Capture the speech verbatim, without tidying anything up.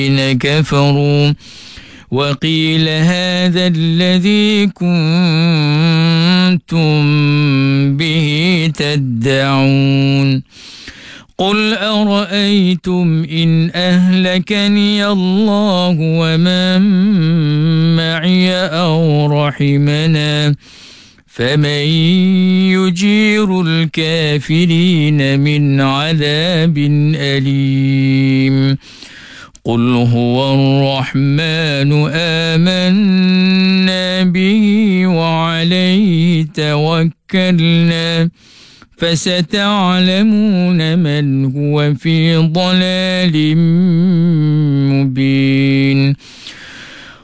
كفروا وقيل هذا الذي كنتم به تدعون قل أرأيتم إن أهلكني الله ومن معي أو رحمنا فمن يجير الكافرين من عذاب أليم قل هو الرحمن آمنا به وعليه توكلنا فستعلمون من هو في ضلال مبين